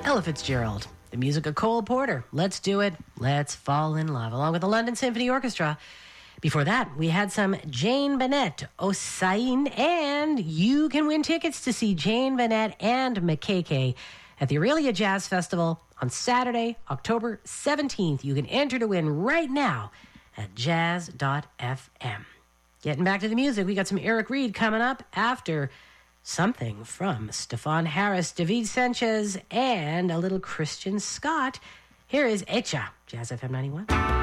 Ella Fitzgerald, the music of Cole Porter. Let's do it. Let's fall in love, along with the London Symphony Orchestra. Before that, we had some Jane Bennett, Osain, and you can win tickets to see Jane Bennett and McKay at the Aurelia Jazz Festival on Saturday, October 17th. You can enter to win right now at jazz.fm. Getting back to the music, we got some Eric Reed coming up after something from Stefan Harris, David Sanchez, and a little Christian Scott. Here is Echa, Jazz FM 91.